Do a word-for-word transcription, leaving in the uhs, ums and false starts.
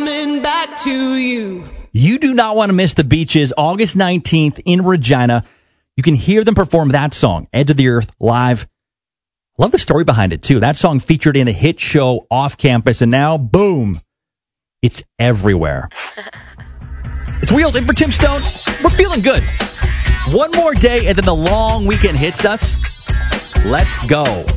coming back to you. You do not want to miss the Beaches August nineteenth in Regina. You can hear them perform that song, Edge of the Earth, live. Love the story behind it, too. That song featured in a hit show off campus, and now, boom, it's everywhere. It's Wheels in for Tim Stone. We're feeling good. One more day, and then the long weekend hits us. Let's go.